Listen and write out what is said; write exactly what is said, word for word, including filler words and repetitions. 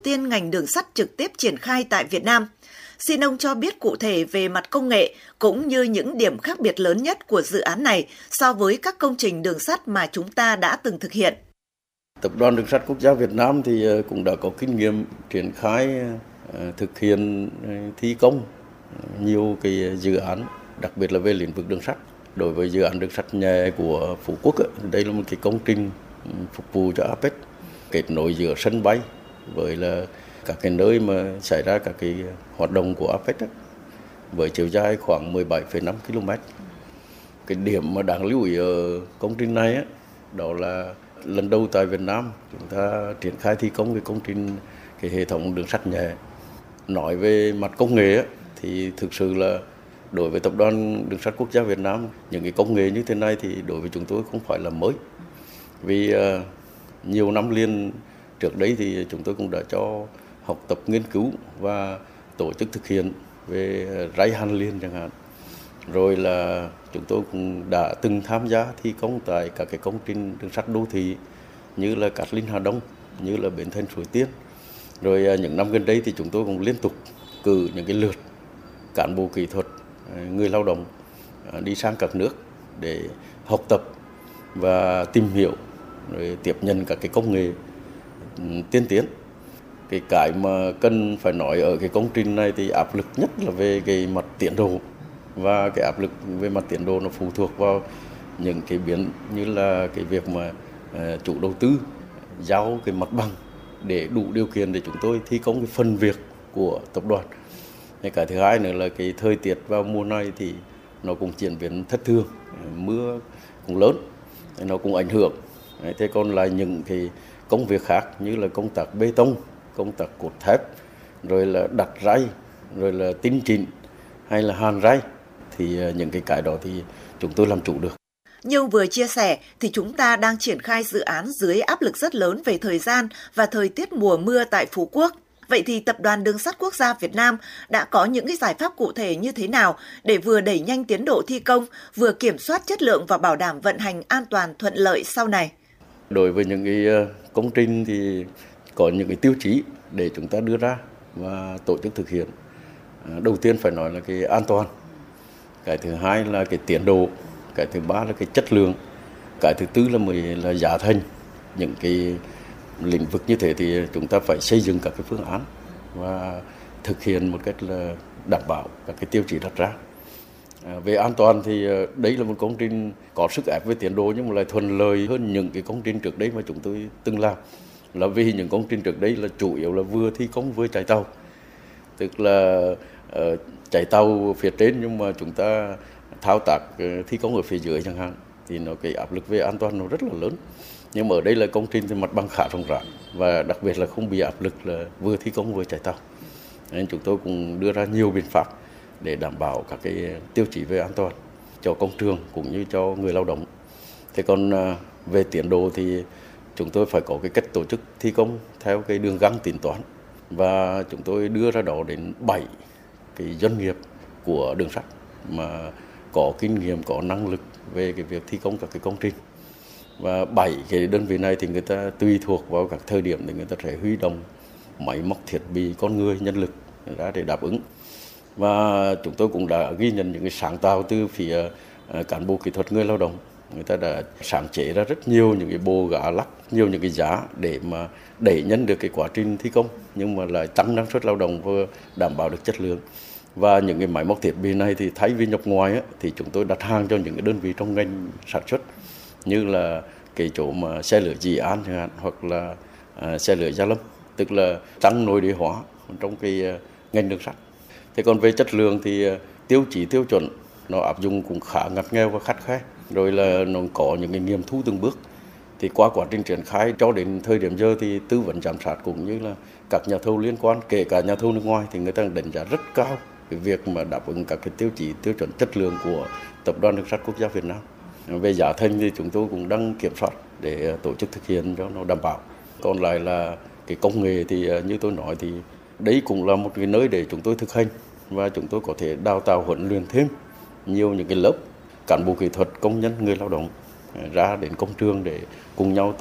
tiên ngành đường sắt trực tiếp triển khai tại Việt Nam. Xin ông cho biết cụ thể về mặt công nghệ cũng như những điểm khác biệt lớn nhất của dự án này so với các công trình đường sắt mà chúng ta đã từng thực hiện. Tập đoàn Đường sắt Quốc gia Việt Nam thì cũng đã có kinh nghiệm triển khai thực hiện thi công nhiều cái dự án, đặc biệt là về lĩnh vực đường sắt. Đối với dự án đường sắt nhẹ của Phú Quốc, đây là một cái công trình phục vụ cho a pếch, kết nối giữa sân bay với là các cái nơi mà xảy ra các cái hoạt động của a pếch với chiều dài khoảng mười bảy phẩy năm ki lô mét. Cái điểm mà đáng lưu ý ở công trình này á, đó là lần đầu tại Việt Nam chúng ta triển khai thi công cái công trình cái hệ thống đường sắt nhẹ. Nói về mặt công nghệ á, thì thực sự là đối với Tập đoàn Đường sắt Quốc gia Việt Nam, những cái công nghệ như thế này thì đối với chúng tôi không phải là mới. Vì uh, nhiều năm liên trước đấy thì chúng tôi cũng đã cho học tập nghiên cứu và tổ chức thực hiện về ray Hàn Liên chẳng hạn. Rồi là chúng tôi cũng đã từng tham gia thi công tại các cái công trình đường sắt đô thị như là Cát Linh Hà Đông, như là Bến Thành Suối Tiên. Rồi uh, những năm gần đây thì chúng tôi cũng liên tục cử những cái lượt cán bộ kỹ thuật, người lao động đi sang các nước để học tập và tìm hiểu, rồi tiếp nhận các cái công nghệ tiên tiến. Cái cái mà cần phải nói ở cái công trình này thì áp lực nhất là về cái mặt tiến độ, và cái áp lực về mặt tiến độ nó phụ thuộc vào những cái biến như là cái việc mà uh, chủ đầu tư giao cái mặt bằng để đủ điều kiện để chúng tôi thi công cái phần việc của tập đoàn. Cái thứ hai nữa là cái thời tiết vào mùa này thì nó cũng diễn biến thất thường, mưa cũng lớn, nó cũng ảnh hưởng. Thế còn lại những cái công việc khác như là công tác bê tông, công tác cốt thép, rồi là đặt ray, rồi là tinh chỉnh hay là hàn ray thì những cái cái đó thì chúng tôi làm chủ được. Như ông vừa chia sẻ thì chúng ta đang triển khai dự án dưới áp lực rất lớn về thời gian và thời tiết mùa mưa tại Phú Quốc. Vậy thì Tập đoàn Đường sắt Quốc gia Việt Nam đã có những cái giải pháp cụ thể như thế nào để vừa đẩy nhanh tiến độ thi công, vừa kiểm soát chất lượng và bảo đảm vận hành an toàn thuận lợi sau này? Đối với những cái công trình thì có những cái tiêu chí để chúng ta đưa ra và tổ chức thực hiện. Đầu tiên phải nói là cái an toàn, cái thứ hai là cái tiến độ, cái thứ ba là cái chất lượng, cái thứ tư là mới là giá thành. Những cái lĩnh vực như thế thì chúng ta phải xây dựng các cái phương án và thực hiện một cách là đảm bảo các cái tiêu chí đặt ra. À, về an toàn thì đây là một công trình có sức ép về tiến độ nhưng mà lại thuận lợi hơn những cái công trình trước đây mà chúng tôi từng làm. Là vì những công trình trước đây là chủ yếu là vừa thi công vừa chạy tàu, tức là uh, chạy tàu phía trên nhưng mà chúng ta thao tác uh, thi công ở phía dưới chẳng hạn, thì nó cái áp lực về an toàn nó rất là lớn. Nhưng mà ở đây là công trình thì mặt bằng khá rộng rãi và đặc biệt là không bị áp lực là vừa thi công vừa chạy tàu. Nên chúng tôi cũng đưa ra nhiều biện pháp để đảm bảo các cái tiêu chí về an toàn cho công trường cũng như cho người lao động. Thế còn về tiến độ thì chúng tôi phải có cái cách tổ chức thi công theo cái đường găng tính toán, và chúng tôi đưa ra đó đến bảy cái doanh nghiệp của đường sắt mà có kinh nghiệm, có năng lực về cái việc thi công các cái công trình. Và bảy cái đơn vị này thì người ta tùy thuộc vào các thời điểm để người ta sẽ huy động máy móc thiết bị, con người, nhân lực ra để đáp ứng. Và chúng tôi cũng đã ghi nhận những cái sáng tạo từ phía cán bộ kỹ thuật, người lao động. Người ta đã sáng chế ra rất nhiều những cái bộ gá lắc, nhiều những cái giá để mà đẩy nhanh được cái quá trình thi công, nhưng mà lại tăng năng suất lao động và đảm bảo được chất lượng. Và những cái máy móc thiết bị này thì thay vì nhập ngoài á, thì chúng tôi đặt hàng cho những cái đơn vị trong ngành sản xuất, như là cái chỗ mà xe lửa Dị An chẳng hạn, hoặc là uh, xe lửa Gia Lâm, tức là tăng nội địa hóa trong cái uh, ngành đường sắt. Thế còn về chất lượng thì uh, tiêu chí tiêu chuẩn nó áp dụng cũng khá ngặt nghèo và khắt khe, rồi là nó có những cái nghiệm thu từng bước. Thì qua quá trình triển khai cho đến thời điểm giờ thì tư vấn giám sát cũng như là các nhà thầu liên quan, kể cả nhà thầu nước ngoài, thì người ta đánh giá rất cao cái việc mà đáp ứng các cái tiêu chí tiêu chuẩn chất lượng của Tập đoàn Đường sắt Quốc gia Việt Nam. Về giá thành thì chúng tôi cũng đang kiểm soát để tổ chức thực hiện cho nó đảm bảo. Còn lại là cái công nghệ thì như tôi nói thì đấy cũng là một cái nơi để chúng tôi thực hành, và chúng tôi có thể đào tạo huấn luyện thêm nhiều những cái lớp cán bộ kỹ thuật, công nhân, người lao động ra đến công trường để cùng nhau